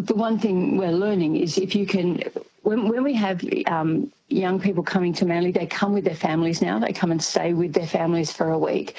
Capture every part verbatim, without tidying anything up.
the one thing we're learning is if you can, when, when we have um, young people coming to Manly, they come with their families now. They come and stay with their families for a week.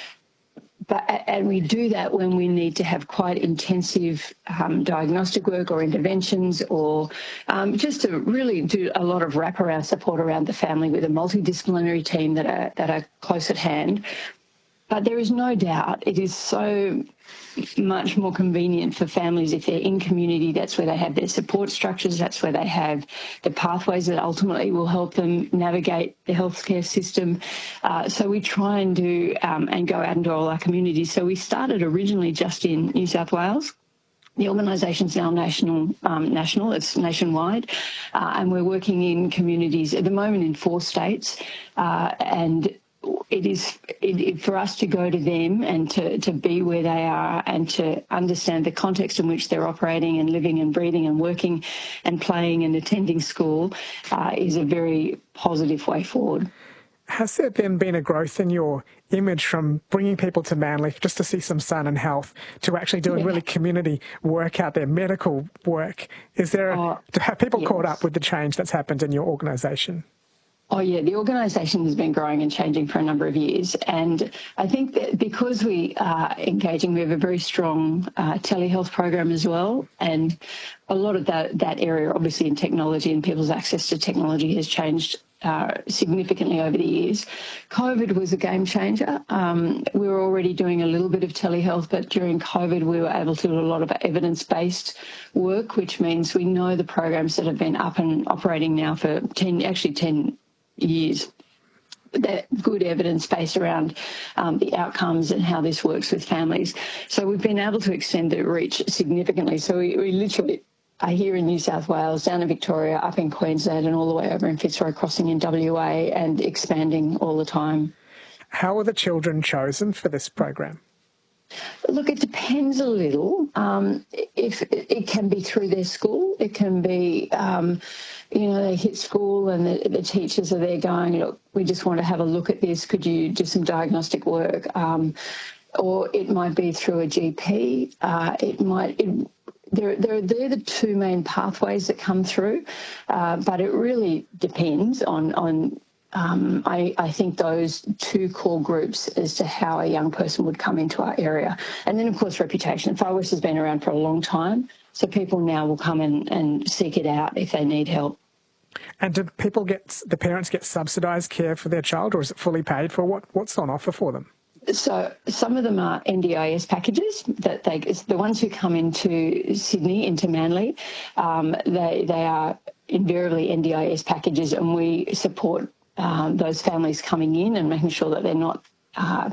But, and we do that when we need to have quite intensive um, diagnostic work or interventions, or um, just to really do a lot of wraparound support around the family with a multidisciplinary team that are, that are close at hand. But there is no doubt it is so much more convenient for families if they're in community. That's where they have their support structures. That's where they have the pathways that ultimately will help them navigate the healthcare system. Uh, so we try and do um, and go out into all our communities. So we started originally just in New South Wales. The organisation's now national, um, national, it's nationwide, uh, and we're working in communities at the moment in four states, uh, and it is it, it, for us to go to them and to, to be where they are and to understand the context in which they're operating and living and breathing and working and playing and attending school uh, is a very positive way forward. Has there then been a growth in your image from bringing people to Manly just to see some sun and health to actually doing yeah. really community work out there, medical work? Is there, uh, have people yes. caught up with the change that's happened in your organisation? Oh, yeah, the organisation has been growing and changing for a number of years. And I think that because we are engaging, we have a very strong uh, telehealth program as well. And a lot of that, that area, obviously in technology and people's access to technology, has changed uh, significantly over the years. COVID was a game changer. Um, we were already doing a little bit of telehealth, but during COVID we were able to do a lot of evidence-based work, which means we know the programs that have been up and operating now for ten, actually ten years, that good evidence base around um, the outcomes and how this works with families. So we've been able to extend the reach significantly. So we, we literally are here in New South Wales, down in Victoria, up in Queensland, and all the way over in Fitzroy Crossing in W A, and expanding all the time. How are the children chosen for this program? Look, it depends a little. Um, if it can be through their school, it can be, um, you know, they hit school and the, the teachers are there going, look, we just want to have a look at this. Could you do some diagnostic work? Um, or it might be through a G P. Uh, it might. It, They're, they're, they're the two main pathways that come through, uh, but it really depends on, on um, I, I think, those two core groups as to how a young person would come into our area. And then, of course, reputation. Far West has been around for a long time, so people now will come in and seek it out if they need help. And do people get, the parents get subsidised care for their child, or is it fully paid for? What, what's on offer for them? So some of them are N D I S packages that they, the ones who come into Sydney, into Manly, um, they they are invariably N D I S packages, and we support um, those families coming in and making sure that they're not. Uh,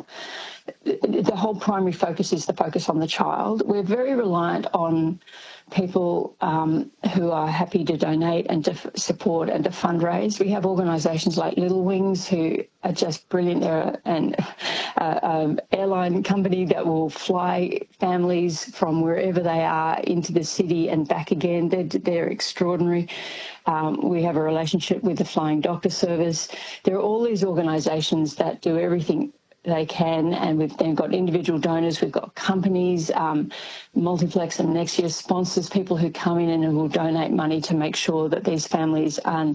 the whole primary focus is the focus on the child. We're very reliant on people um, who are happy to donate and to f- support and to fundraise. We have organisations like Little Wings who are just brilliant. They're an uh, um, airline company that will fly families from wherever they are into the city and back again. They're, they're extraordinary. Um, we have a relationship with the Flying Doctor Service. There are all these organisations that do everything they can, and we've then got individual donors, we've got companies, um, Multiplex and Nexia sponsors, people who come in and who will donate money to make sure that these families are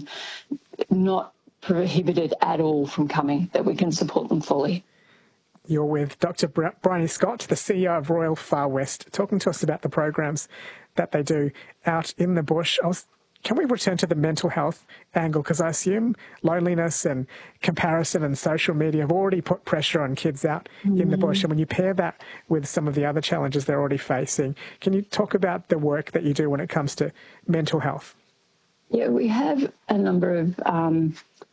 not prohibited at all from coming, that we can support them fully. You're with Doctor Bryony Scott, the C E O of Royal Far West, talking to us about the programs that they do out in the bush. I was Can we return to the mental health angle? Because I assume loneliness and comparison and social media have already put pressure on kids out mm. in the bush. And when you pair that with some of the other challenges they're already facing, can you talk about the work that you do when it comes to mental health? Yeah, we have a number of um,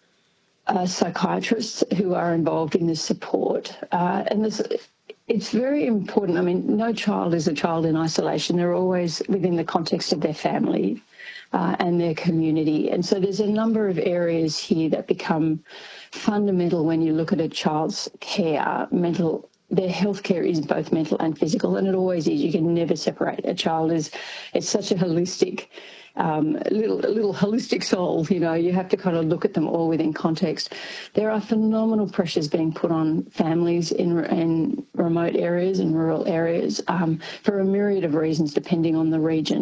uh, psychiatrists who are involved in this support. Uh, and this, it's very important. I mean, no child is a child in isolation. They're always within the context of their family. Uh, and their community. And so there's a number of areas here that become fundamental when you look at a child's care. Mental, their health care is both mental and physical, and it always is. You can never separate. A child is, it's such a holistic, um, little, little holistic soul, you know, you have to kind of look at them all within context. There are phenomenal pressures being put on families in, in remote areas and rural areas um, for a myriad of reasons, depending on the region.